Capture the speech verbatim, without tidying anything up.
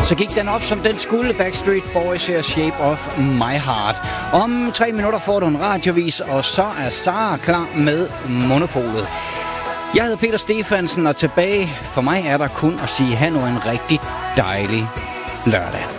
så gik den op, som den skulle. Backstreet Boys her, Shape of My Heart. Om tre minutter får du en radiovis, og så er Sara klar med Monopolet. Jeg hedder Peter Stefansen, og tilbage for mig er der kun at sige, ha' nu en rigtig dejlig lørdag.